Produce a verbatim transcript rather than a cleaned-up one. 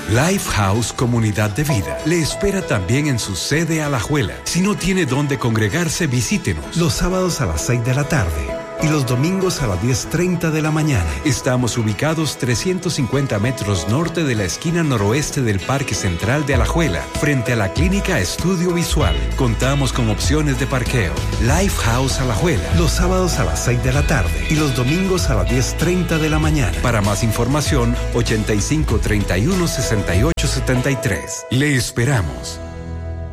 Lifehouse Comunidad de Vida le espera también en su sede Alajuela. Si no tiene dónde congregarse, visítenos. Los sábados a las seis de la tarde y los domingos a las diez treinta de la mañana. Estamos ubicados trescientos cincuenta metros norte de la esquina noroeste del Parque Central de Alajuela, frente a la Clínica Estudio Visual. Contamos con opciones de parqueo. Lifehouse Alajuela, los sábados a las seis de la tarde y los domingos a las diez treinta de la mañana. Para más información, ochenta y cinco, treinta y uno, sesenta y ocho, setenta y tres. Le esperamos.